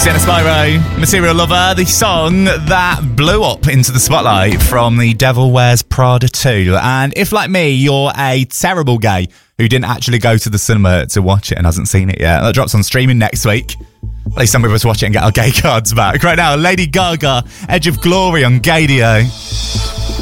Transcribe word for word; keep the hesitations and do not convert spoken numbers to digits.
Sienna Spyro, Material Lover, the song that blew up into the spotlight from The Devil Wears Prada two. And if, like me, you're a terrible gay who didn't actually go to the cinema to watch it and hasn't seen it yet, that drops on streaming next week. At least some of us watch it and get our gay cards back. Right now, Lady Gaga, Edge of Glory on Gadio.